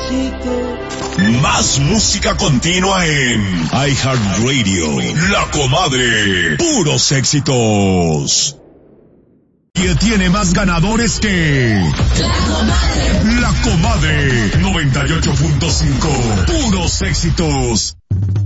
Más música continua en iHeartRadio. La Comadre. Puros éxitos. Que tiene más ganadores que La Comadre 98.5. Puros éxitos.